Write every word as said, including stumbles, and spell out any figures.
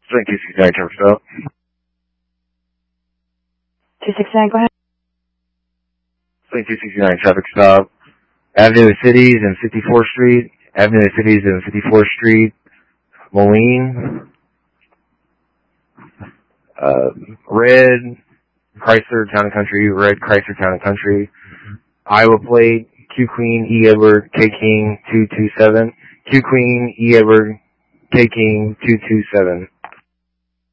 Swing two sixty-nine, traffic stop. two sixty-nine, go ahead. Swing two sixty-nine, traffic stop. Avenue of Cities and fifty-fourth Street. Avenue of Cities and fifty-fourth Street. Moline. Uh, red Chrysler Town and Country. Red Chrysler Town and Country. Iowa plate. Q Queen E Edward K King two two seven. Q Queen E Edward K King two two seven.